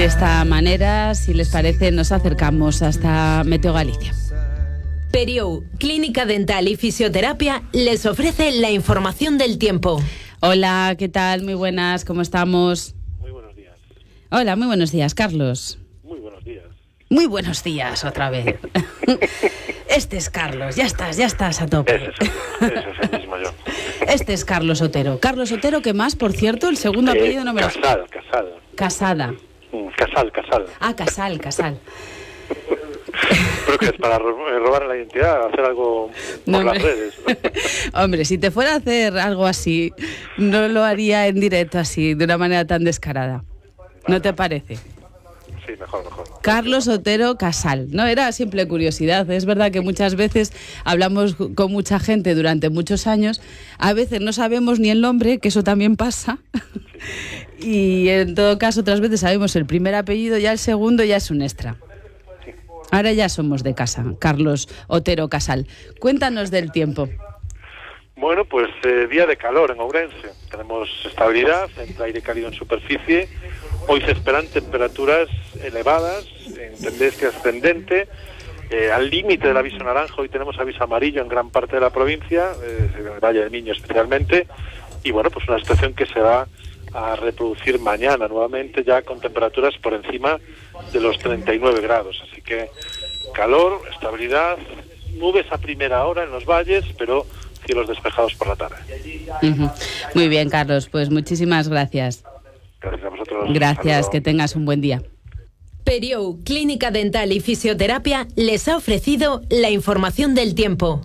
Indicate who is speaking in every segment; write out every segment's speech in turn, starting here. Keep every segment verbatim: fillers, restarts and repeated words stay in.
Speaker 1: De esta manera, si les parece, nos acercamos hasta Meteo Galicia.
Speaker 2: Periou, Clínica Dental y Fisioterapia, les ofrece la información del tiempo.
Speaker 1: Hola, ¿qué tal? Muy buenas, ¿cómo estamos?
Speaker 3: Muy buenos días.
Speaker 1: Hola, muy buenos días, Carlos.
Speaker 3: Muy buenos días.
Speaker 1: Muy buenos días, otra vez. Este es Carlos, ya estás, ya estás a tope.
Speaker 3: Ese es el, ese es el mismo yo.
Speaker 1: Este es Carlos Otero. Carlos Otero, ¿qué más? Por cierto, el segundo
Speaker 3: Eh,
Speaker 1: apellido no me lo...
Speaker 3: Casal, Casal.
Speaker 1: Casada.
Speaker 3: Mm, Casal, Casal.
Speaker 1: Ah, Casal, Casal.
Speaker 3: Creo que es para ro- robar la identidad, hacer algo por
Speaker 1: No,
Speaker 3: las
Speaker 1: hombre.
Speaker 3: redes.
Speaker 1: Hombre, si te fuera a hacer algo así, no lo haría en directo así, de una manera tan descarada. ¿No te parece?
Speaker 3: Sí, mejor, mejor.
Speaker 1: Carlos Otero Casal, ¿no? Era simple curiosidad. Es verdad que muchas veces hablamos con mucha gente durante muchos años, a veces no sabemos ni el nombre, que eso también pasa, y en todo caso otras veces sabemos el primer apellido, ya el segundo ya es un extra. Ahora ya somos de casa, Carlos Otero Casal. Cuéntanos del tiempo.
Speaker 3: Bueno, pues eh, día de calor en Ourense. Tenemos estabilidad, entra aire cálido en superficie. Hoy se esperan temperaturas elevadas, en tendencia ascendente. Eh, al límite del aviso naranja, hoy tenemos aviso amarillo en gran parte de la provincia, eh, en el Valle del Miño especialmente. Y bueno, pues una situación que se va a reproducir mañana nuevamente, ya con temperaturas por encima de los treinta y nueve grados. Así que calor, estabilidad, nubes a primera hora en los valles, pero cielos despejados por la tarde.
Speaker 1: Uh-huh. Muy bien, Carlos, pues muchísimas gracias.
Speaker 3: Gracias a vosotros.
Speaker 1: Gracias,
Speaker 3: Saludo.
Speaker 1: que tengas un buen día.
Speaker 2: Periou, Clínica Dental y Fisioterapia, les ha ofrecido la información del tiempo.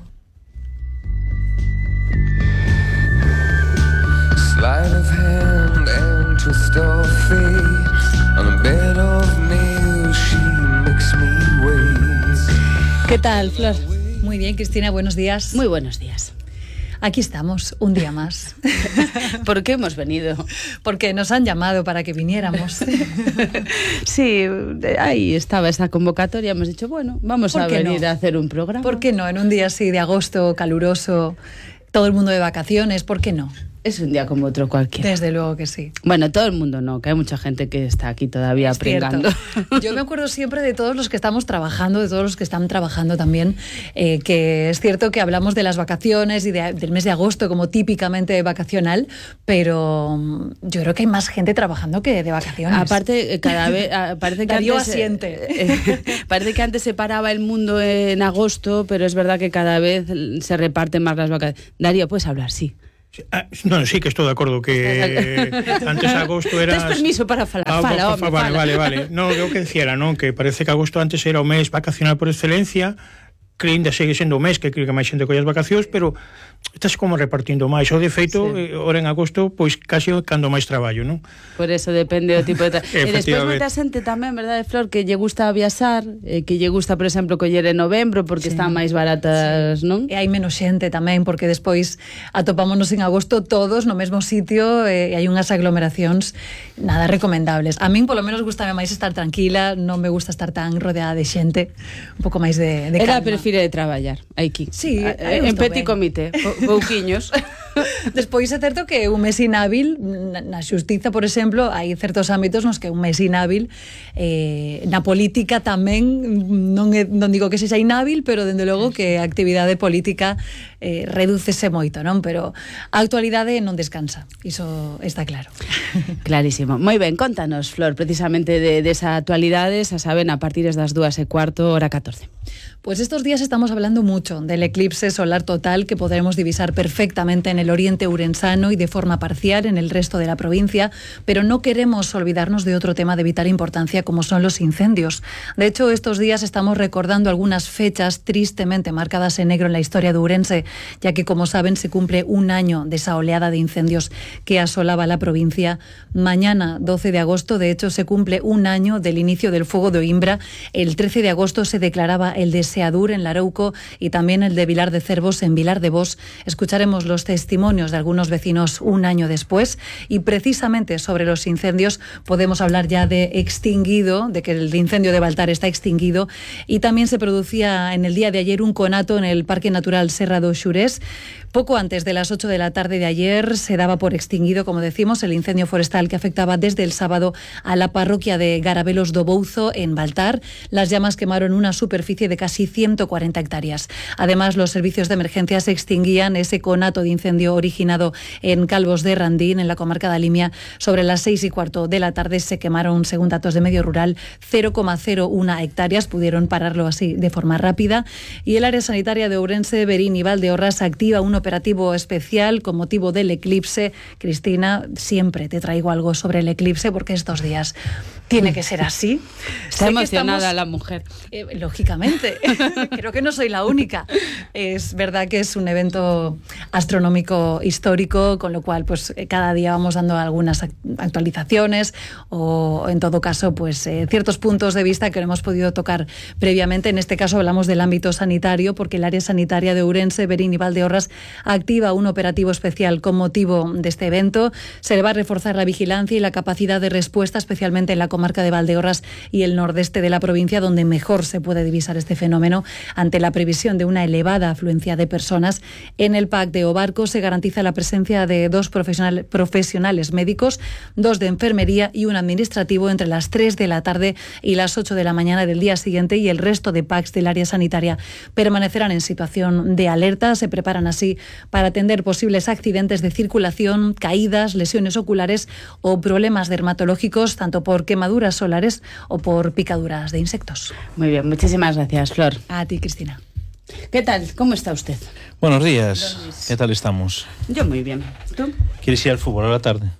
Speaker 4: Sleight of hand and twist of fate. On a bed of nails she makes me wait.
Speaker 1: ¿Qué tal, Flor?
Speaker 5: Muy bien, Cristina, buenos días.
Speaker 1: Muy buenos días.
Speaker 5: Aquí estamos, un día más.
Speaker 1: ¿Por qué hemos venido?
Speaker 5: Porque nos han llamado para que viniéramos.
Speaker 1: Sí, ahí estaba esa convocatoria. Hemos dicho, bueno, vamos
Speaker 5: ¿Por
Speaker 1: a
Speaker 5: qué
Speaker 1: venir
Speaker 5: no?
Speaker 1: a hacer un programa.
Speaker 5: ¿Por qué no? En un día así de agosto, caluroso, todo el mundo de vacaciones, ¿por qué no?
Speaker 1: Es un día como otro cualquiera.
Speaker 5: Desde luego que sí.
Speaker 1: Bueno, todo el mundo no, que hay mucha gente que está aquí todavía
Speaker 5: Es cierto.
Speaker 1: pringando.
Speaker 5: Yo me acuerdo siempre de todos los que estamos trabajando, de todos los que están trabajando también, eh, que es cierto que hablamos de las vacaciones y de, del mes de agosto como típicamente vacacional, pero mm, yo creo que hay más gente trabajando que de vacaciones.
Speaker 1: Aparte, eh, cada vez ah, parece que
Speaker 5: Darío
Speaker 1: antes,
Speaker 5: asiente.
Speaker 1: eh, eh, parece que antes se paraba el mundo en agosto, pero es verdad que cada vez se reparten más las vacaciones. Darío, puedes hablar, sí.
Speaker 6: Ah, no, sí que estou de acordo que antes agosto era...
Speaker 1: Tes permiso para falar,
Speaker 6: ah,
Speaker 1: fala,
Speaker 6: fa,
Speaker 1: home,
Speaker 6: fa, vale,
Speaker 1: fala.
Speaker 6: vale, vale. No, eu que decía, non, que parece que agosto antes era o mes vacacional por excelencia, que ainda segue sendo o mes que creo que máis xente colle as vacacións, pero estás como repartindo máis. O de feito,
Speaker 1: Sí.
Speaker 6: sí. Ora en agosto, pois casi cando máis traballo, non?
Speaker 1: Por eso depende do tipo de... Tra- e despois
Speaker 6: Efectivamente.
Speaker 1: moita xente tamén, verdade, Flor, que lle gusta viaxar, eh, que lle gusta, por exemplo, coller en novembro porque
Speaker 5: Sí.
Speaker 1: están máis baratas, non?
Speaker 5: E hai menos xente tamén, porque despois atopámonos en agosto todos no mesmo sitio e hai unhas aglomeracións nada recomendables. A min, polo menos, gustame máis estar tranquila, non me gusta estar tan rodeada de xente, un pouco máis de, de
Speaker 1: Ela
Speaker 5: calma.
Speaker 1: prefire traballar, aquí.
Speaker 5: Sí,
Speaker 1: Eh,
Speaker 5: aí
Speaker 1: en
Speaker 5: estou
Speaker 1: petit
Speaker 5: ben.
Speaker 1: comité, pou- pouquiños.
Speaker 5: Despois é certo que un mes inhábil na, na xustiza, por exemplo, hai certos ámbitos nos que un mes inhábil eh, na política tamén non, é, non digo que sexa inhábil, pero dende logo que a actividade política eh, redúcese moito, non? Pero a actualidade non descansa, iso está claro.
Speaker 1: Clarísimo. Moi ben, contanos, Flor, precisamente de, de esa actualidade, xa saben, a partir das dúas e cuarto, hora catorce.
Speaker 5: Pues estos días estamos hablando mucho del eclipse solar total que podremos divisar perfectamente en el oriente urensano y de forma parcial en el resto de la provincia, pero no queremos olvidarnos de otro tema de vital importancia como son los incendios. De hecho, estos días estamos recordando algunas fechas tristemente marcadas en negro en la historia de Ourense, ya que, como saben, se cumple un año de esa oleada de incendios que asolaba la provincia. Mañana, doce de agosto, de hecho, se cumple un año del inicio del fuego de Oimbra. El trece de agosto se declaraba el de Seadur en Larouco y también el de Vilar de Cervos en Vilar de Bos. Escucharemos los testimonios de algunos vecinos un año después y precisamente sobre los incendios podemos hablar ya de extinguido, de que el incendio de Baltar está extinguido, y también se producía en el día de ayer un conato en el Parque Natural Serra do Xurés. Poco antes de las ocho de la tarde de ayer se daba por extinguido, como decimos, el incendio forestal que afectaba desde el sábado a la parroquia de Garabelos do Bouzo, en Baltar. Las llamas quemaron una superficie de casi ciento cuarenta hectáreas. Además, los servicios de emergencias extinguían ese conato de incendio originado en Calvos de Randín, en la comarca de Alimia. Sobre las seis y cuarto de la tarde se quemaron, según datos de Medio Rural, cero coma cero uno hectáreas. Pudieron pararlo así de forma rápida. Y el área sanitaria de Ourense, Berín y Valdeorras activa un operativo especial con motivo del eclipse. Cristina, siempre te traigo algo sobre el eclipse porque estos días tiene que ser así.
Speaker 1: Está
Speaker 5: Sé
Speaker 1: emocionada
Speaker 5: estamos,
Speaker 1: la mujer.
Speaker 5: Eh, lógicamente, creo que no soy la única. Es verdad que es un evento astronómico histórico, con lo cual pues cada día vamos dando algunas actualizaciones o en todo caso pues eh, ciertos puntos de vista que no hemos podido tocar previamente. En este caso hablamos del ámbito sanitario, porque el área sanitaria de Ourense, Berín y Valdeorras activa un operativo especial con motivo de este evento. Se le va a reforzar la vigilancia y la capacidad de respuesta, especialmente en la comarca de Valdeorras y el nordeste de la provincia, donde mejor se puede divisar este fenómeno. Ante la previsión de una elevada afluencia de personas, en el P A C de Obarco se garantiza la presencia de dos profesional, profesionales médicos, dos de enfermería y un administrativo entre las tres de la tarde y las ocho de la mañana del día siguiente, y el resto de P A Cs del área sanitaria permanecerán en situación de alerta. Se preparan así para atender posibles accidentes de circulación, caídas, lesiones oculares o problemas dermatológicos, tanto por quemaduras solares o por picaduras de insectos.
Speaker 1: Muy bien, muchísimas gracias, Flor.
Speaker 5: A ti, Cristina.
Speaker 1: ¿Qué tal? ¿Cómo está usted?
Speaker 7: Buenos días. ¿Qué tal estamos?
Speaker 1: Yo muy bien. ¿Tú?
Speaker 7: ¿Quieres ir al fútbol a la tarde?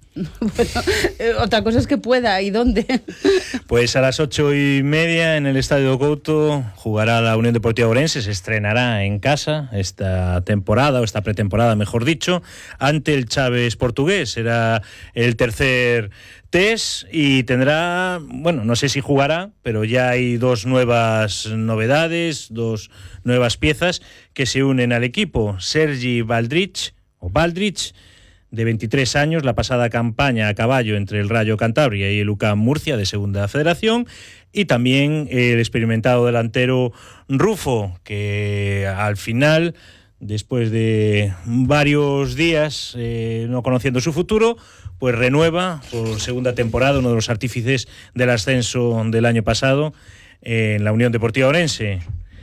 Speaker 1: Bueno, eh, otra cosa es que pueda. ¿Y dónde?
Speaker 7: Pues a las ocho y media en el Estadio do Couto jugará la Unión Deportiva Ourense. Se estrenará en casa esta temporada, o esta pretemporada, mejor dicho, ante el Chaves portugués. Será el tercer test y tendrá, bueno, no sé si jugará, pero ya hay dos nuevas novedades, dos nuevas piezas que se unen al equipo. Sergi Valdrich, o Valdrich, de veintitrés años, la pasada campaña a caballo entre el Rayo Cantabria y el U C A M Murcia de Segunda Federación, y también el experimentado delantero Rufo, que al final, después de varios días eh, no conociendo su futuro, pues renueva por segunda temporada, uno de los artífices del ascenso del año pasado en la Unión Deportiva Ourense.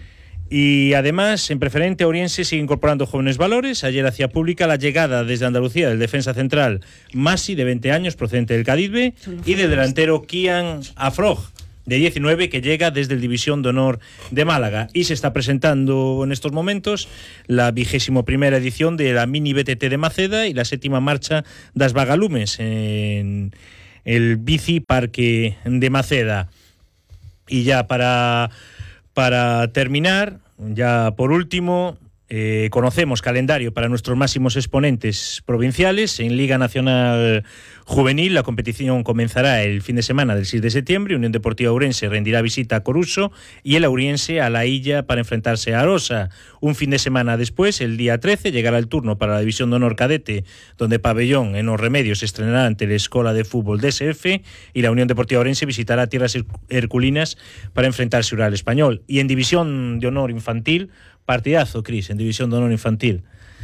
Speaker 7: Y además, en preferente, Ourense sigue incorporando jóvenes valores. Ayer hacía pública la llegada desde Andalucía del defensa central Masi, de veinte años, procedente del Cádiz B, y del delantero Kian Afrog, de diecinueve, que llega desde el División de Honor de Málaga. Y se está presentando en estos momentos la vigésimo primera edición de la Mini B T T de Maceda y la séptima marcha das Vagalumes en el Bici Parque de Maceda. Y ya para... Para terminar, ya por último, eh, conocemos calendario para nuestros máximos exponentes provinciales. En Liga Nacional Juvenil, la competición comenzará el fin de semana del seis de septiembre. Unión Deportiva Ourense rendirá visita a Coruso y el Auriense a La Illa para enfrentarse a Arosa. Un fin de semana después, el día trece, llegará el turno para la División de Honor Cadete, donde Pabellón en Os Remedios se estrenará ante la Escola de Fútbol D S F, y la Unión Deportiva Ourense visitará Tierras Herculinas para enfrentarse al Español. Y en División de Honor Infantil, partidazo, Cris, en División de Honor Infantil.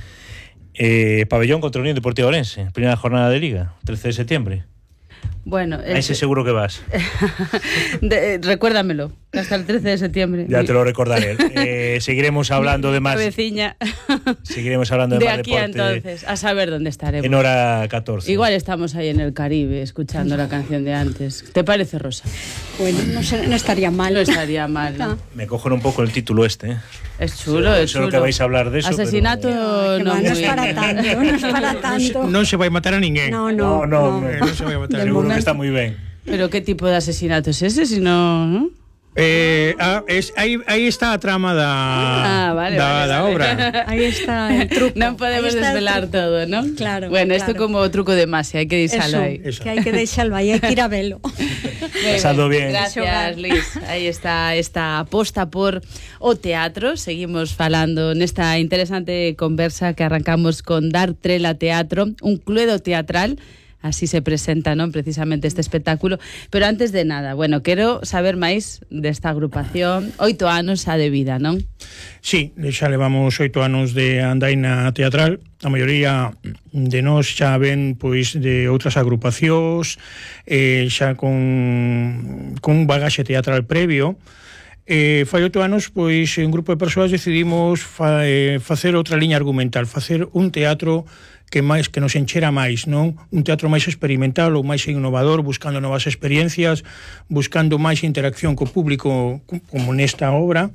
Speaker 7: Eh, Pabellón contra Unión Deportiva Ourense, primera jornada de Liga, trece de septiembre.
Speaker 1: Bueno,
Speaker 7: a ese seguro que vas.
Speaker 1: de, recuérdamelo, hasta el trece de septiembre.
Speaker 7: Ya te lo recordaré. Eh, seguiremos hablando de más.
Speaker 1: Vecina.
Speaker 7: Seguiremos hablando de,
Speaker 1: de
Speaker 7: más
Speaker 1: aquí
Speaker 7: deporte.
Speaker 1: A entonces, a saber dónde estaremos.
Speaker 7: En hora catorce.
Speaker 1: Igual estamos ahí en el Caribe escuchando la canción de antes. ¿Te parece, Rosa?
Speaker 8: Bueno, no, no estaría mal.
Speaker 1: No estaría mal. ¿no?
Speaker 7: Me cogen un poco el título este. ¿eh?
Speaker 1: Es chulo,
Speaker 7: sí,
Speaker 1: es chulo.
Speaker 7: Solo que vais a hablar de eso.
Speaker 1: Asesinato
Speaker 7: pero...
Speaker 1: no,
Speaker 8: no, no es para tanto, no es para tanto.
Speaker 6: No, no se va a matar a ninguén.
Speaker 8: No, no,
Speaker 7: no, no,
Speaker 8: no.
Speaker 6: no se va a matar.
Speaker 7: Seguro que está muy bien.
Speaker 1: Pero ¿qué tipo de asesinato es ese? Si no... ¿no?
Speaker 6: Eh, ah, es, aí, aí está a trama da,
Speaker 1: ah, vale,
Speaker 6: da,
Speaker 1: vale,
Speaker 6: da
Speaker 1: vale.
Speaker 6: obra.
Speaker 8: Ahí está el truco.
Speaker 1: No podemos desvelar todo, ¿no?
Speaker 8: Claro.
Speaker 1: Bueno,
Speaker 8: claro.
Speaker 1: esto como truco de magia, hay que deixalo aí.
Speaker 6: Eso.
Speaker 8: Que hay que deixalo aí, hay que ir a velo.
Speaker 7: Pasando bien.
Speaker 1: Gracias, Luis. Aí está esta aposta por o teatro. Seguimos falando nesta interesante conversa que arrancamos con Dar Trela Teatro, un cluedo teatral así se presenta, non, precisamente este espectáculo. Pero antes de nada, bueno, quero saber máis desta agrupación. Oito anos xa de vida, non?
Speaker 6: Sí, xa levamos oito anos de andaina teatral. A maioría de nós xa ven pois de outras agrupacións, eh, xa con, con un bagaxe teatral previo. Eh, fai oito anos, pois, un grupo de persoas decidimos fa, eh, facer outra liña argumental, facer un teatro que máis que nos enchera máis, non? Un teatro máis experimental ou máis innovador, buscando novas experiencias, buscando máis interacción co público, como nesta obra.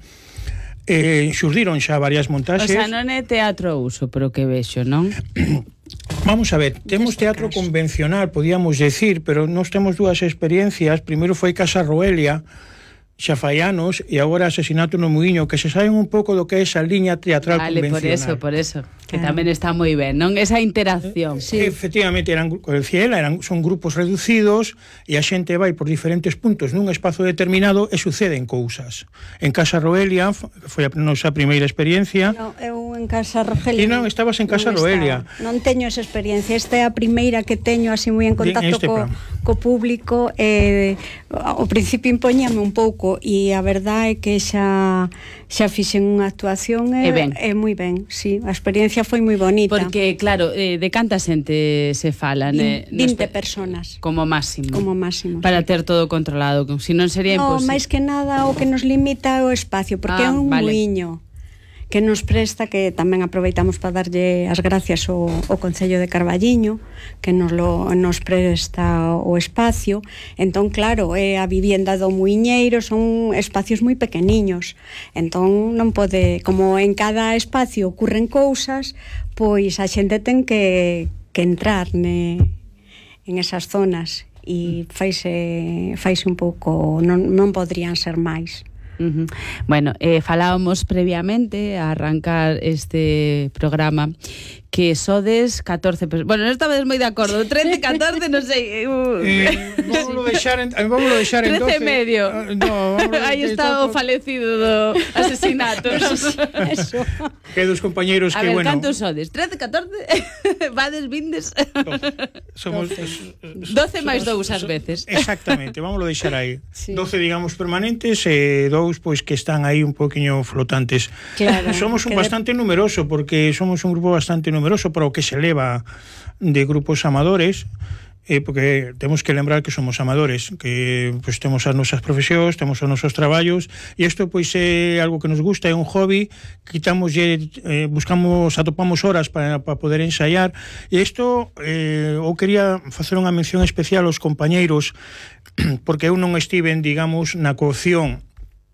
Speaker 6: Eh, xurdiron xa varias montaxes.
Speaker 1: O sea, non é teatro uso, pero que vexo, non?
Speaker 6: Vamos a ver, temos teatro convencional, podíamos decir, pero nós temos dúas experiencias. Primeiro foi Casa Roelia, xa fai anos, e agora Asesinato no Muiño, que se saben un pouco do que é esa liña teatral
Speaker 1: vale,
Speaker 6: convencional.
Speaker 1: por eso, por eso, que ah. tamén está moi ben, non? Esa interacción.
Speaker 6: Sí. Efectivamente, eran, decía ela, eran, son grupos reducidos e a xente vai por diferentes puntos nun espazo determinado e suceden cousas. En Casa Roelia, foi a nosa primeira experiencia.
Speaker 8: No, eu en Casa Rogelia.
Speaker 6: E non, estabas en Casa
Speaker 8: non
Speaker 6: Roelia.
Speaker 8: Estaba. Non teño esa experiencia, esta é a primeira que teño así moi en contacto
Speaker 6: este
Speaker 8: co, co público. Eh, ao principio impoñame un pouco e a verdade é que xa xa fixen unha actuación e,
Speaker 1: e ben.
Speaker 8: é moi ben, sí, a experiencia foi moi bonita.
Speaker 1: Porque, claro, eh, de canta xente se falan? Eh,
Speaker 8: vinte personas.
Speaker 1: Como máximo.
Speaker 8: Como máximo.
Speaker 1: Para
Speaker 8: sí.
Speaker 1: ter todo controlado, si non sería
Speaker 8: no,
Speaker 1: imposible.
Speaker 8: No, máis que nada o que nos limita é o espacio, porque
Speaker 1: ah,
Speaker 8: é un
Speaker 1: vale.
Speaker 8: muiño que nos presta, que tamén aproveitamos para darlle as gracias ao, ao Concello de Carballiño, que nos, lo, nos presta o espacio. Entón, claro, é a vivienda do muiñeiro, son espacios moi pequeniños. Entón, non pode, como en cada espacio ocurren cousas, pois a xente ten que, que entrar ne, en esas zonas e faise, faise un pouco, non, non podrían ser máis.
Speaker 1: Uh -huh. Bueno, eh, falábamos previamente a arrancar este programa que sodes catorce personas. Bueno, non estabades moi de acordo, trece, catorce, non sei. Uh.
Speaker 6: Eh, vámoslo deixar en, vámoslo deixar en doce.
Speaker 1: trece e medio.
Speaker 6: Uh, no,
Speaker 1: aí está o falecido do asesinato.
Speaker 8: Eso.
Speaker 6: Que dos compañeiros
Speaker 1: a
Speaker 6: que,
Speaker 1: ver,
Speaker 6: bueno...
Speaker 1: cantos sodes? trece, catorce? Vades, vindes?
Speaker 6: Somos
Speaker 1: doce máis dous ás veces.
Speaker 6: Exactamente, vámoslo deixar aí.
Speaker 8: Sí.
Speaker 6: doce, digamos, permanentes e dous, pois, que están aí un poquinho flotantes.
Speaker 8: Claro.
Speaker 6: Somos un bastante numeroso, porque somos un grupo bastante numeroso para o que se leva de grupos amadores, eh, porque temos que lembrar que somos amadores, que pues, temos as nosas profesións, temos os nosos traballos, e isto pois é algo que nos gusta, é un hobby, quitamos, eh, buscamos, atopamos horas para, para poder ensaiar, e isto eh, eu quería facer unha mención especial aos compañeiros, porque eu non estiven, digamos, na coopción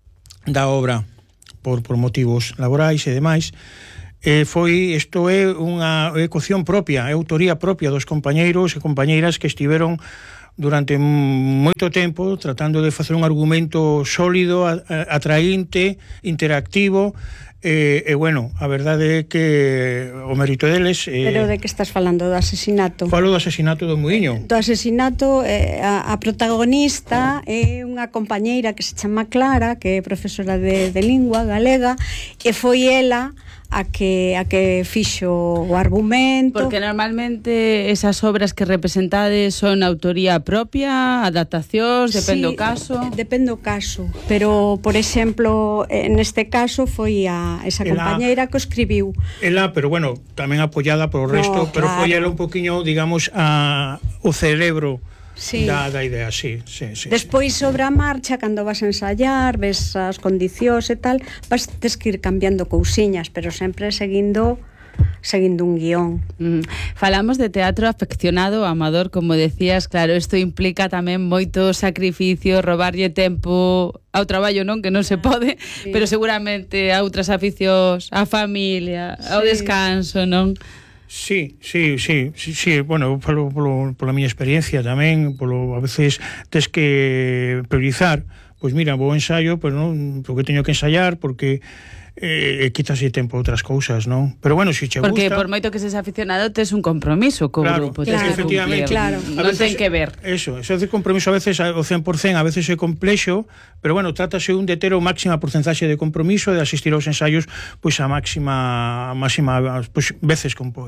Speaker 6: da obra por, por motivos laborais e demais. Eh, foi, isto é unha ecuación propia, é autoría propia dos compañeiros e compañeiras que estiveron durante moito tempo tratando de facer un argumento sólido, atraínte, interactivo, e, e bueno, a verdade é que o mérito deles... Eh,
Speaker 8: Pero de que estás falando? Do asesinato?
Speaker 6: Falo do asesinato do Muiño.
Speaker 8: Do asesinato, eh, a, a protagonista é unha compañeira que se chama Clara, que é profesora de, de lingua galega, e foi ela a que a que fixo o argumento.
Speaker 1: Porque normalmente esas obras que representades son autoría propia, adaptacións, depende do
Speaker 8: sí,
Speaker 1: caso.
Speaker 8: Depende do caso, pero por exemplo, neste caso foi a esa compañeira que o escribiu.
Speaker 6: Ela, pero bueno, tamén apoiada por o resto,
Speaker 8: no,
Speaker 6: pero
Speaker 8: claro.
Speaker 6: foi ela un poquinho, digamos, a, o cerebro
Speaker 8: sí.
Speaker 6: da, da idea, sí, sí, sí.
Speaker 8: Despois sobre a marcha, cando vas a ensayar, ves as condicións e tal, vas tes que ir cambiando cousiñas, pero sempre seguindo seguindo un guión.
Speaker 1: Mm. Falamos de teatro afeccionado, amador, como decías, claro, isto implica tamén moito sacrificio, robarlle tempo ao traballo, non, que non se pode, sí. Pero seguramente a outras aficións, a familia, ao sí. Descanso, non?
Speaker 6: Sí, sí, sí, sí, sí, bueno, falo polo, pola miña experiencia tamén, polo, a veces tes que priorizar, pois mira, vou ensayo, pero non, porque teño que ensayar, porque eh, quítase tempo a outras cousas, non? Pero bueno, se si che gusta...
Speaker 1: Porque por moito que seas aficionado, tes un compromiso co
Speaker 6: claro,
Speaker 1: grupo,
Speaker 6: claro,
Speaker 1: tes que cumplir.
Speaker 8: Claro.
Speaker 1: Non ten que ver.
Speaker 6: Eso, eso de compromiso a veces o cen por cen, a veces é complexo, pero bueno, trátase un de ter o máxima porcentaxe de compromiso, de asistir aos ensaios, pois a máxima, a máxima, pois veces con poida.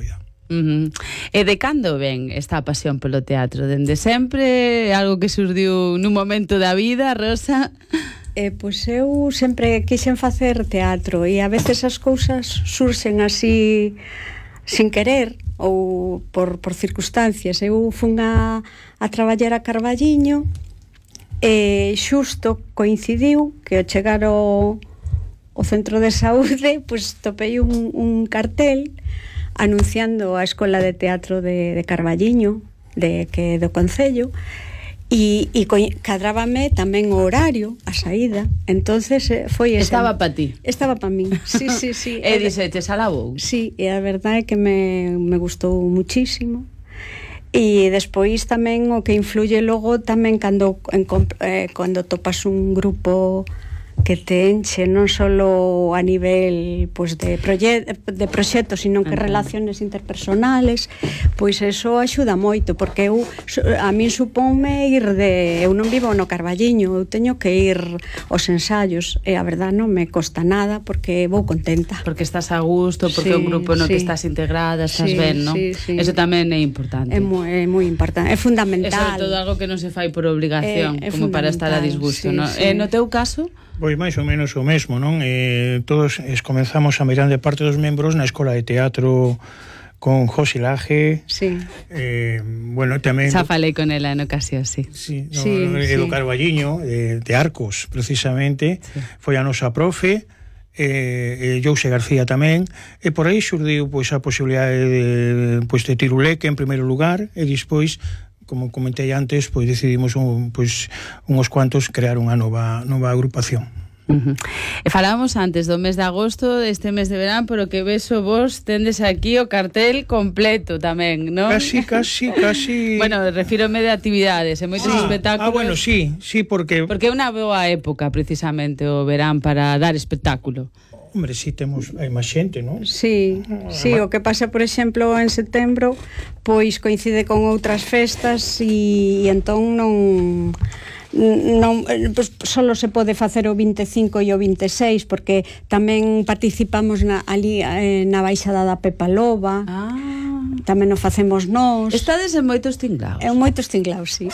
Speaker 1: Uh -huh. E de cando ven esta pasión polo teatro? Dende sempre? Algo que surdiu nun momento da vida, Rosa?
Speaker 8: Eh, pois eu sempre quixen facer teatro e a veces as cousas surxen así sin querer ou por, por circunstancias. Eu fun a, a traballar a Carballiño e xusto coincidiu que ao chegar ao, ao centro de saúde pois topei un, un cartel anunciando a Escola de Teatro de, de Carballiño, de, que do Concello, e, e cadrábame tamén o horario, a saída. Entonces foi ese.
Speaker 1: Estaba para ti.
Speaker 8: Estaba para min. Sí, sí, sí.
Speaker 1: E dixetes, alá vou.
Speaker 8: Sí, e a verdade é que me, me gustou muchísimo. E despois tamén o que influye logo tamén cando en, eh, cando topas un grupo que te enche non solo a nivel pues, de, de proxectos, sino que relaciones interpersonales, pois eso axuda moito, porque eu a min supónme ir de... Eu non vivo no Carballiño, eu teño que ir aos ensaios, e a verdade non me costa nada, porque vou contenta.
Speaker 1: Porque estás a gusto, porque é
Speaker 8: sí,
Speaker 1: un grupo no
Speaker 8: sí.
Speaker 1: que estás integrada, estás
Speaker 8: sí,
Speaker 1: ben, non?
Speaker 8: Sí, sí.
Speaker 1: Eso tamén é importante.
Speaker 8: É moi, é moi importante, é fundamental.
Speaker 1: É sobre todo algo que non se fai por obligación,
Speaker 8: é, é
Speaker 1: como para estar a disgusto,
Speaker 8: sí,
Speaker 1: non?
Speaker 8: sí.
Speaker 1: E no teu caso?
Speaker 6: Pois máis ou menos o mesmo, non? Eh, todos es, comenzamos a mirar de parte dos membros na Escola de Teatro con José Laje.
Speaker 8: Sí.
Speaker 6: Eh, bueno, tamén...
Speaker 1: Xa falei con ela en ocasión, sí.
Speaker 6: Sí, no,
Speaker 8: sí,
Speaker 6: no,
Speaker 8: sí.
Speaker 6: do Carballiño, de, de Arcos, precisamente. Sí. Foi a nosa profe, eh, eh, Jose García tamén, e por aí xurdiu pois, a posibilidade de, pois, de Tiruleque en primeiro lugar, e despois, como comentei antes, pois decidimos un, pois, uns cuantos crear unha nova, nova agrupación.
Speaker 1: Uh -huh. E falábamos antes do mes de agosto, deste mes de verán, pero que beso vos tendes aquí o cartel completo tamén, non?
Speaker 6: Casi, casi, casi...
Speaker 1: Bueno, refírome de actividades, e moitos
Speaker 6: ah,
Speaker 1: espectáculos.
Speaker 6: Ah, bueno, sí, sí, porque...
Speaker 1: Porque é unha boa época, precisamente, o verán para dar espectáculo.
Speaker 6: Hombre, si sí, temos hai máis xente, non?
Speaker 8: Sí, sí, o que pasa, por exemplo, en setembro, pois coincide con outras festas e, e entón non non pues, solo se pode facer o vinte e cinco e o vinte e seis, porque tamén participamos na, ali eh, na baixada da Pepa Loba.
Speaker 1: Ah.
Speaker 8: Tamén o facemos nós.
Speaker 1: Estades en moitos tinglaos.
Speaker 8: En moitos tinglaos, sí.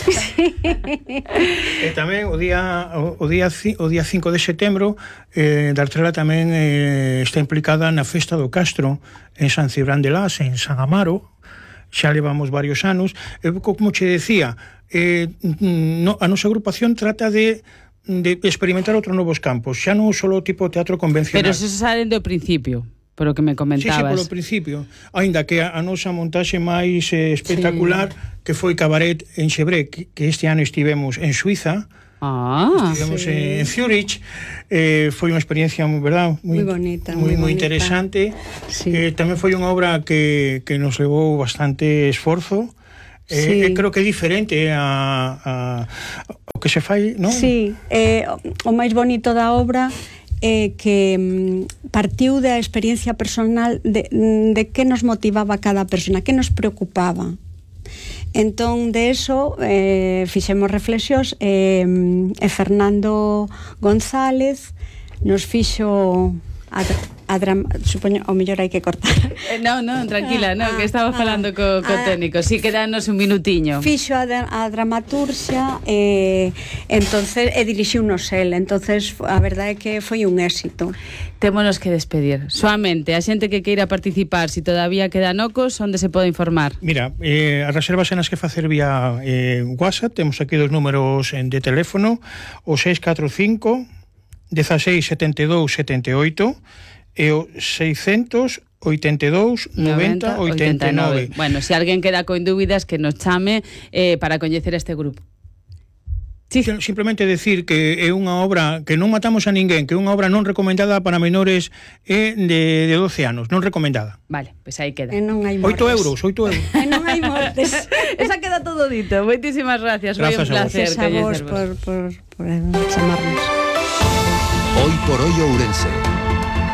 Speaker 6: E tamén o día o, o día o día cinco de setembro eh, Dartrela tamén eh, está implicada na Festa do Castro en San Cibrán de Las, en San Amaro. Xa levamos varios anos. E, como che decía, eh, no, a nosa agrupación trata de de experimentar outros novos campos, xa non só o tipo de teatro convencional.
Speaker 1: Pero se salen do principio, por o que me comentabas.
Speaker 6: Sí, sí, polo principio. Ainda que a, a nosa montaxe máis eh, espectacular, sí. que foi Cabaret en Xebré, que, que este ano estivemos en Suiza.
Speaker 1: Ah,
Speaker 6: estivemos
Speaker 1: sí.
Speaker 6: en Zurich, eh, foi unha experiencia moi, verdad, moi
Speaker 8: bonita,
Speaker 6: moi,
Speaker 8: moi
Speaker 6: moi interesante.
Speaker 8: Sí.
Speaker 6: Eh, tamén foi unha obra que, que nos levou bastante esforzo.
Speaker 8: Sí.
Speaker 6: Eh, creo que é diferente a, a, o que se fai, non?
Speaker 8: Sí, eh, o máis bonito da obra é que mm, partiu da experiencia personal de, de que nos motivaba cada persona, que nos preocupaba. Entón, de eso, eh, fixemos reflexións e, e Fernando González nos fixo a, a drama, supoño, o mellor hai que cortar.
Speaker 1: Eh, non, non, tranquila,
Speaker 8: ah,
Speaker 1: non, que estaba
Speaker 8: ah,
Speaker 1: falando co, co
Speaker 8: ah,
Speaker 1: técnico. Si, sí, quedanos un minutiño.
Speaker 8: Fixo a, a dramaturxia e entonces e dirixiunos el, entonces a verdade é que foi un éxito.
Speaker 1: Témonos que despedir. Soamente a xente que queira participar, si todavía quedan ocos, onde se pode informar?
Speaker 6: Mira, eh, as reservas en as que facer vía eh, WhatsApp, temos aquí dos números en, de teléfono, o seis catro cinco, dezasseis, setenta e dous, setenta e oito e o seiscentos, oitenta e dous, noventa, oitenta e nove.
Speaker 1: Bueno, se alguén queda con dúbidas, que nos chame eh, para coñecer este grupo. Sí.
Speaker 6: Simplemente decir que é unha obra que non matamos a ninguén, que é unha obra non recomendada para menores eh, de, de doce anos, non recomendada.
Speaker 1: Vale, pois pues aí queda.
Speaker 8: E non hai mortes.
Speaker 6: oito euros, oito euros.
Speaker 8: E non hai mortes.
Speaker 1: Esa queda todo dito. Moitísimas gracias, foi un placer.
Speaker 8: Gracias a vos por, por, por chamarnos.
Speaker 9: Hoy por hoy Ourense.